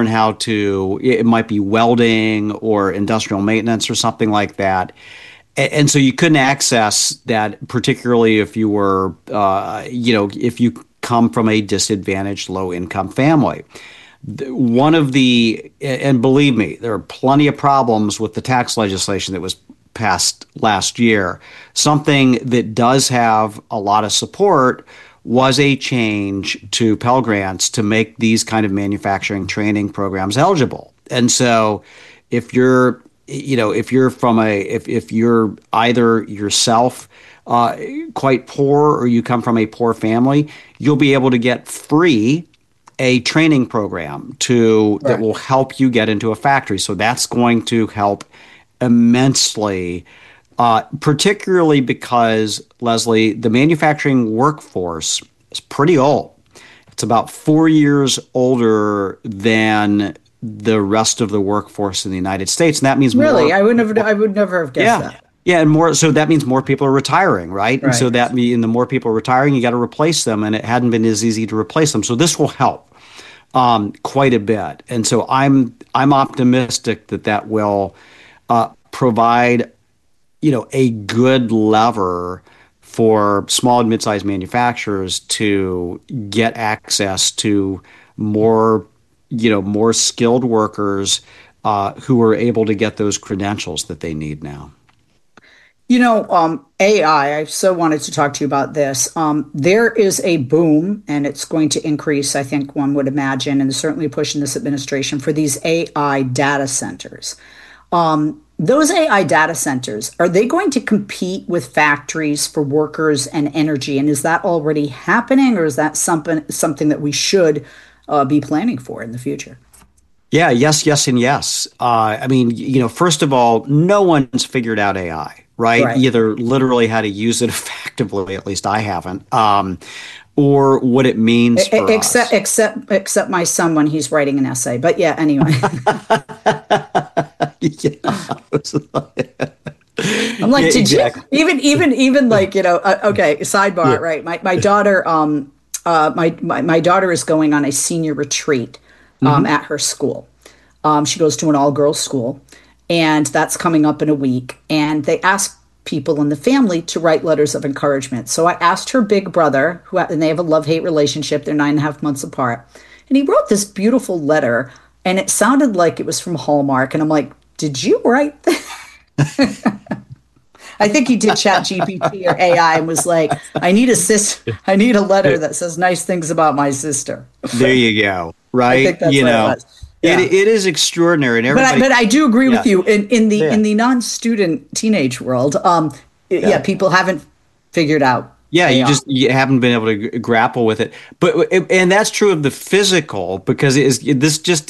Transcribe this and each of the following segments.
learn how to, it might be welding or industrial maintenance or something like that. And so you couldn't access that, particularly if you were, if you come from a disadvantaged low income family. One of the, and believe me, there are plenty of problems with the tax legislation that was passed last year. Something that does have a lot of support was a change to Pell Grants to make these kind of manufacturing training programs eligible. And so if you're if you're either yourself quite poor or you come from a poor family, you'll be able to get free a training program that will help you get into a factory. So that's going to help immensely, particularly because, Leslie, the manufacturing workforce is pretty old. It's about 4 years older than the rest of the workforce in the United States, and that means really, I would never have guessed that. Yeah, and more. So that means more people are retiring, right? And so that means the more people are retiring, you got to replace them, and it hadn't been as easy to replace them. So this will help quite a bit, and so I'm optimistic that will provide, a good lever for small and mid-sized manufacturers to get access to more skilled workers who are able to get those credentials that they need now. AI, I so wanted to talk to you about this. There is a boom, and it's going to increase, I think one would imagine, and certainly pushing this administration for these AI data centers. Those AI data centers, are they going to compete with factories for workers and energy? And is that already happening, or is that something that we should be planning for in the future? Yeah, yes, and yes. First of all, no one's figured out AI, right? Either literally how to use it effectively, at least I haven't, or what it means for us. Except my son when he's writing an essay. But yeah, anyway. I'm like, did exactly. you even like, okay, sidebar, right? My daughter, my daughter is going on a senior retreat at her school. She goes to an all-girls school, and that's coming up in a week. And they ask people in the family to write letters of encouragement. So I asked her big brother, and they have a love-hate relationship. They're 9.5 months apart. And he wrote this beautiful letter, and it sounded like it was from Hallmark. And I'm like, did you write that? I think he did ChatGPT or AI and was like, I need a letter that says nice things about my sister. There you go. Right. I think that's what it was. Yeah. It is extraordinary, and everybody. But I do agree with you in the non-student teenage world. People haven't figured out. Yeah, you haven't been able to grapple with it. And that's true of the physical, because this just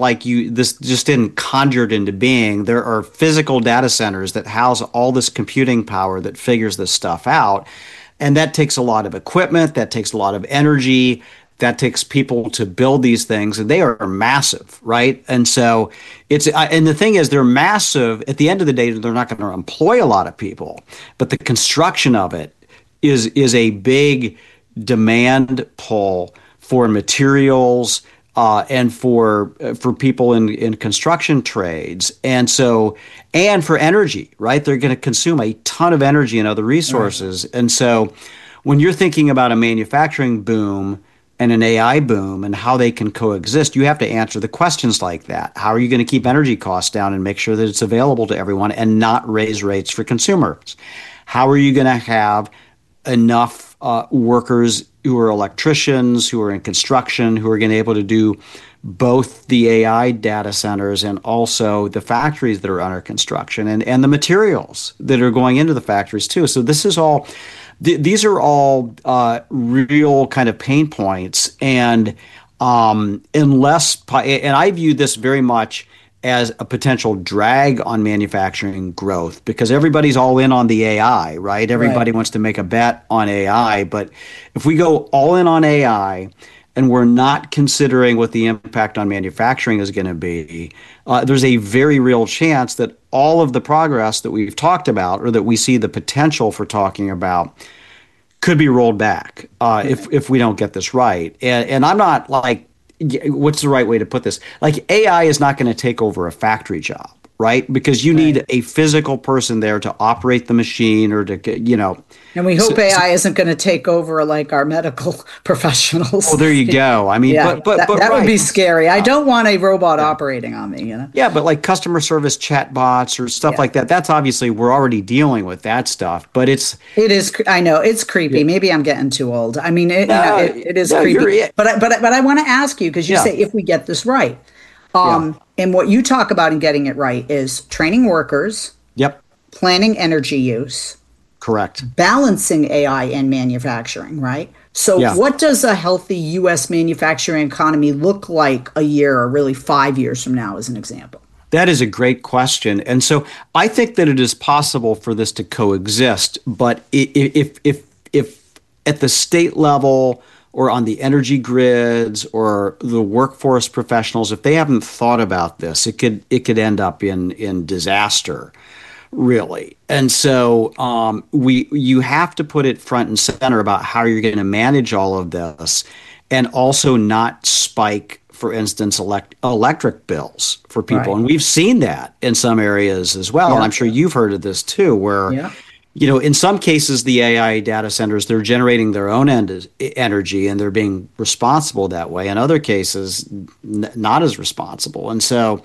isn't conjured into being. There are physical data centers that house all this computing power that figures this stuff out, and that takes a lot of equipment. That takes a lot of energy. That takes people to build these things, and they are massive, right? And so and the thing is, they're massive. At the end of the day, they're not going to employ a lot of people, but the construction of it is a big demand pull for materials and for people in construction trades, and for energy, right? They're going to consume a ton of energy and other resources, and so when you're thinking about a manufacturing boom and an AI boom and how they can coexist, you have to answer the questions like that. How are you going to keep energy costs down and make sure that it's available to everyone and not raise rates for consumers? How are you going to have enough workers who are electricians, who are in construction, who are going to be able to do both the AI data centers and also the factories that are under construction and the materials that are going into the factories too? So this is all... These are all real kind of pain points, and I view this very much as a potential drag on manufacturing growth, because everybody's all in on the AI, right? Everybody wants to make a bet on AI, but if we go all in on AI and we're not considering what the impact on manufacturing is going to be, there's a very real chance that all of the progress that we've talked about, or that we see the potential for talking about, could be rolled back if we don't get this right. And I'm not like, what's the right way to put this? Like AI is not going to take over a factory job, right? Because you need a physical person there to operate the machine or to, And we hope AI isn't going to take over like our medical professionals. Oh, there you go. I mean, yeah, but that would be scary. I don't want a robot operating on me, Yeah, but like customer service chatbots or stuff like that, that's obviously, we're already dealing with that stuff, but it is, I know it's creepy. Yeah. Maybe I'm getting too old. I mean, it is creepy, but I want to ask you, because you say, if we get this right, and what you talk about in getting it right is training workers, planning energy use, correct, balancing AI and manufacturing, right? So what does a healthy U.S. manufacturing economy look like a year, or really 5 years from now, as an example? That is a great question. And so I think that it is possible for this to coexist, but if at the state level or on the energy grids or the workforce professionals, if they haven't thought about this, it could end up in disaster, really. And so you have to put it front and center about how you're going to manage all of this, and also not spike, for instance, electric bills for people. Right. And we've seen that in some areas as well. Yeah. And I'm sure you've heard of this too, where in some cases, the AI data centers, they're generating their own energy and they're being responsible that way. In other cases, not as responsible. And so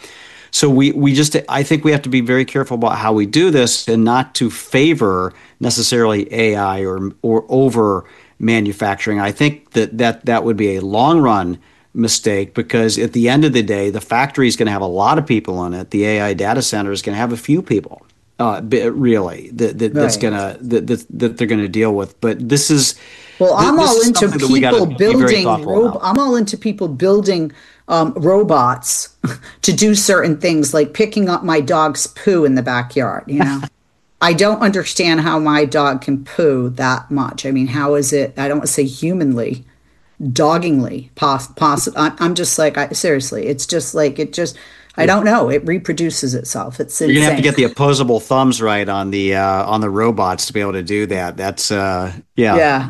I think we have to be very careful about how we do this, and not to favor necessarily AI or over manufacturing. I think that would be a long run mistake, because at the end of the day, the factory is going to have a lot of people in it. The AI data center is going to have a few people. Really, that they're going to deal with. But this is I'm all into people building. I'm all into people building robots to do certain things, like picking up my dog's poo in the backyard. I don't understand how my dog can poo that much. I mean, how is it? I don't want to say humanly, doggingly possible. I'm just like, seriously, it's just like I don't know. It reproduces itself. It's insane. You're gonna have to get the opposable thumbs right on the robots to be able to do that. That's yeah.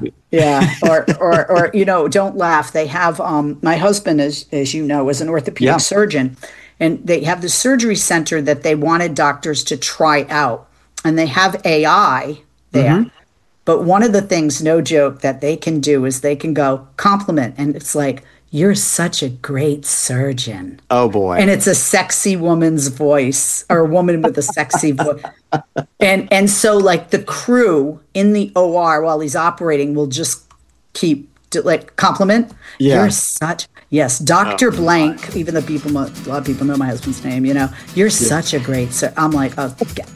Or don't laugh. They have my husband, as you know, is an orthopedic surgeon, and they have the surgery center that they wanted doctors to try out, and they have AI there. Mm-hmm. But one of the things, no joke, that they can do is they can go compliment, and it's like, "You're such a great surgeon." Oh, boy. And it's a sexy woman's voice, or a woman with a sexy voice. And so like the crew in the OR while he's operating will just keep compliment. Yeah. You're such, Dr. Blank, even though a lot of people know my husband's name, you're such a great surgeon. I'm like, oh,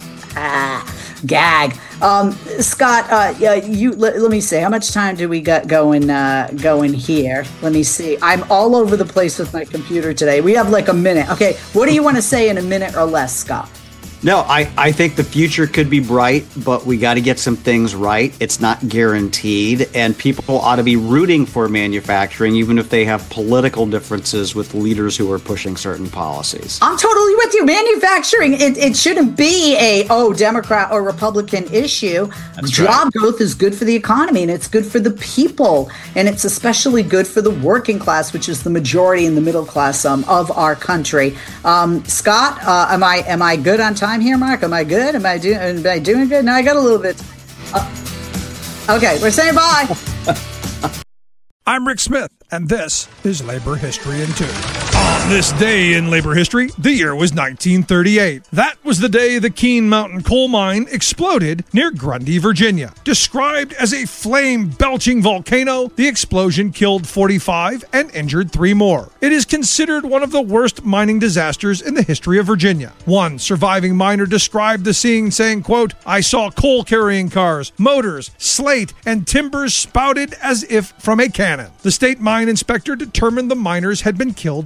gag. Scott, let me see. How much time do we got going here? Let me see. I'm all over the place with my computer today. We have like a minute. Okay, what do you want to say in a minute or less, Scott? No, I think the future could be bright, but we got to get some things right. It's not guaranteed, and people ought to be rooting for manufacturing, even if they have political differences with leaders who are pushing certain policies. I'm totally with you. Manufacturing, it shouldn't be a Democrat or Republican issue. That's Job growth is good for the economy, and it's good for the people, and it's especially good for the working class, which is the majority in the middle class of our country. Scott, am I good on time here, Mark? Am I good? Am I doing good? No, I got a little bit. Okay, we're saying bye. I'm Rick Smith, and this is Labor History in 2. On this day in labor history, the year was 1938. That was the day the Keene Mountain coal mine exploded near Grundy, Virginia. Described as a flame-belching volcano, the explosion killed 45 and injured 3 more. It is considered one of the worst mining disasters in the history of Virginia. One surviving miner described the scene saying, quote, "I saw coal-carrying cars, motors, slate, and timbers spouted as if from a cannon. The state mine inspector determined the miners had been killed instantly.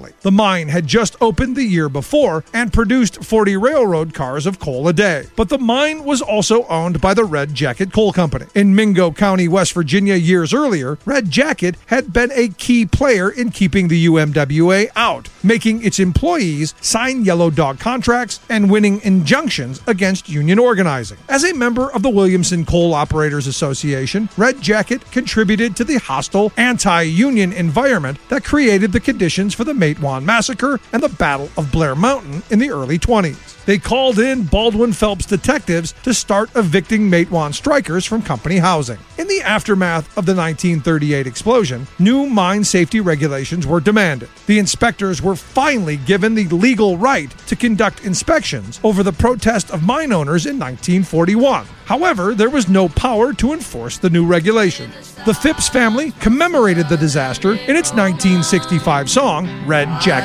rapidly. The mine had just opened the year before and produced 40 railroad cars of coal a day. But the mine was also owned by the Red Jacket Coal Company. In Mingo County, West Virginia, years earlier, Red Jacket had been a key player in keeping the UMWA out, making its employees sign yellow dog contracts and winning injunctions against union organizing. As a member of the Williamson Coal Operators Association, Red Jacket contributed to the hostile, anti-union environment that created the conditions for the Matewan Massacre and the Battle of Blair Mountain in the early 20s. They called in Baldwin Phelps detectives to start evicting Matewan strikers from company housing. In the aftermath of the 1938 explosion, new mine safety regulations were demanded. The inspectors were finally given the legal right to conduct inspections over the protest of mine owners in 1941. However, there was no power to enforce the new regulations. The Phipps family commemorated the disaster in its 1965 song, Red Jacket.